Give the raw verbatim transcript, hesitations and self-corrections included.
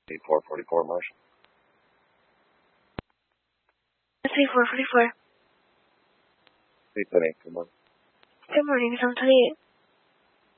eight four four four, Marshall. eight four four four. eight ten eight, good morning. Good morning, Tom. How are you?